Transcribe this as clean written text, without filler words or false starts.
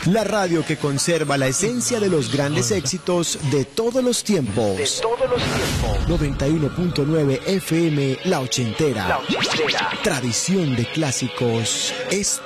La radio que conserva la esencia de los grandes éxitos de todos los tiempos. 91.9 FM La Ochentera. Tradición de clásicos.